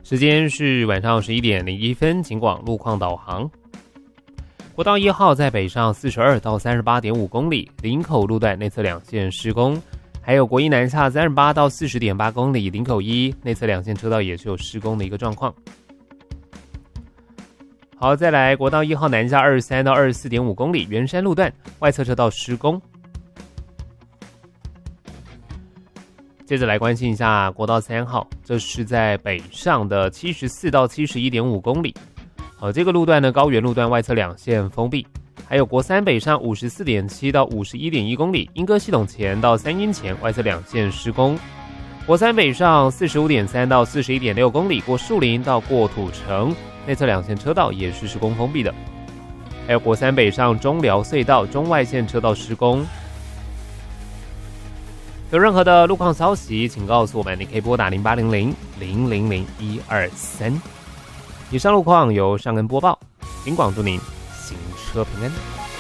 时间是晚上11点01分，警广路况导航。国道1号在北上42到38.5公里，林口路段内侧两线施工，还有国一南下38到40.8公里，林口一内侧两线车道也是有施工的一个状况。好，再来国道1号南下23到24.5公里，圆山路段外侧车道施工。接着来关心一下国道3号，这是在北上的74到71.5公里。这个路段呢，高原路段外侧两线封闭，还有国三北上54.7到51.1公里，莺歌系统前到三鹰前外侧两线施工。国三北上45.3到41.6公里，过树林到过土城内侧两线车道也是施工封闭的。还有国三北上中寮隧道中外线车道施工。有任何的路况消息，请告诉我们，你可以拨打0800-000-123。以上路况由尚恩播报，警广祝您行车平安。